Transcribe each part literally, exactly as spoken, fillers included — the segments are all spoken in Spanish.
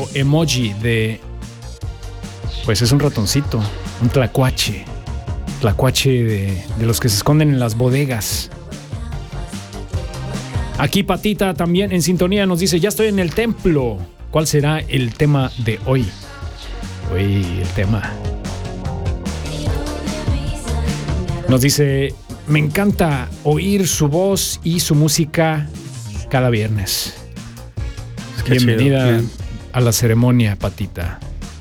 nuevo emoji de... Pues es un ratoncito, un tlacuache. Tlacuache de, de los que se esconden en las bodegas. Aquí Patita también en sintonía nos dice, ya estoy en el templo. ¿Cuál será el tema de hoy? Hoy el tema. Nos dice, me encanta oír su voz y su música cada viernes. Qué Bienvenida chido, a la ceremonia, Patita.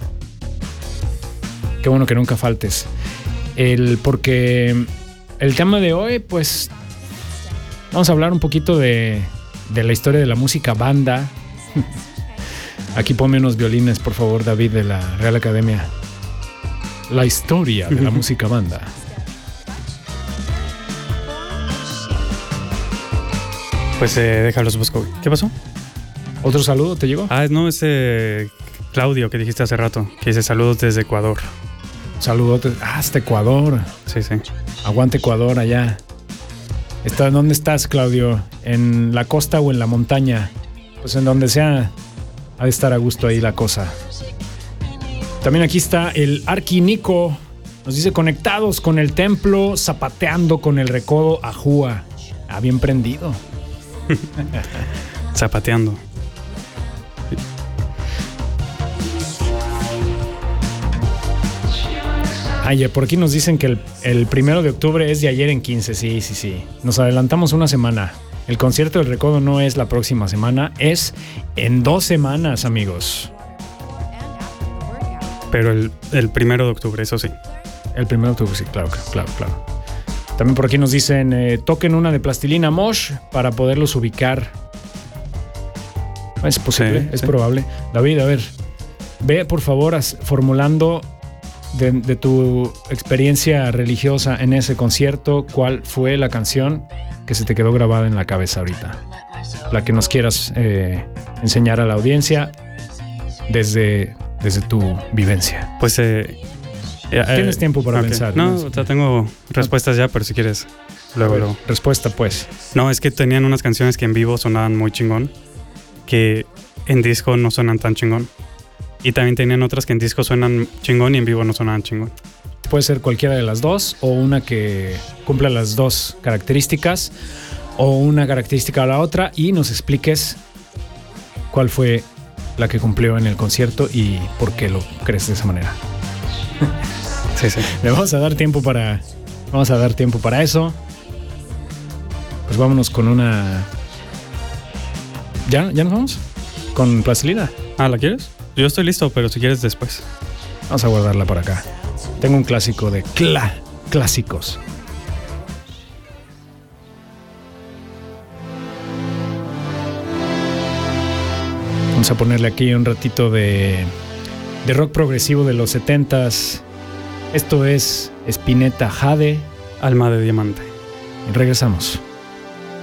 Qué bueno que nunca faltes. El, porque el tema de hoy, pues, vamos a hablar un poquito de, de la historia de la música banda. Aquí ponme unos violines, por favor, David, de la Real Academia. La historia de la música banda. Pues eh, déjalos busco. ¿Qué pasó? ¿Otro saludo te llegó? Ah, no, ese Claudio que dijiste hace rato, que dice saludos desde Ecuador. Saludos. Ah, hasta Ecuador. Sí, sí. Aguante Ecuador allá. Está, ¿dónde estás, Claudio? ¿En la costa o en la montaña? Pues en donde sea, ha de estar a gusto ahí la cosa. También aquí está el Arqui Nico. Nos dice, conectados con el templo, zapateando con el recodo ajúa. Ah, bien prendido. Zapateando. Ay, por aquí nos dicen que el, el primero de octubre es de ayer en quince. Sí, sí, sí. Nos adelantamos una semana. El concierto del recodo no es la próxima semana, es en dos semanas, amigos. Pero el, el primero de octubre, eso sí. El primero de octubre, sí, claro, claro, claro. También por aquí nos dicen, eh, toquen una de Plastilina Mosh para poderlos ubicar. Es posible, sí, es sí. probable. David, a ver, ve por favor as, formulando de, de tu experiencia religiosa en ese concierto, ¿cuál fue la canción que se te quedó grabada en la cabeza ahorita? La que nos quieras eh, enseñar a la audiencia desde, desde tu vivencia. Pues eh, eh, tienes tiempo para okay. pensar. No, o sea, tengo respuestas ya, pero si quieres luego, luego. Respuesta pues. No, es que tenían unas canciones que en vivo sonaban muy chingón, que en disco no suenan tan chingón. Y también tenían otras que en disco suenan chingón y en vivo no sonaban chingón. Puede ser cualquiera de las dos, o una que cumpla las dos características, o una característica a la otra, y nos expliques cuál fue la que cumplió en el concierto y por qué lo crees de esa manera. Sí, sí. Le vamos a dar tiempo para, vamos a dar tiempo para eso. Pues vámonos con una... ¿Ya, ya nos vamos? ¿Con Plastilina? Ah, ¿la quieres? Yo estoy listo, pero si quieres después. Vamos a guardarla por acá. Tengo un clásico de cla- clásicos. Vamos a ponerle aquí un ratito de, de rock progresivo de los setentas. Esto es Spinetta Jade. Alma de diamante. Y regresamos.